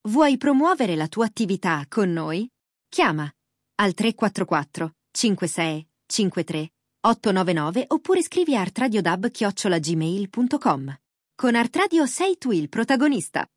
Vuoi promuovere la tua attività con noi? Chiama al 344 56 53 899 oppure scrivi a artradiodab@gmail.com. Con Artradio sei tu il protagonista.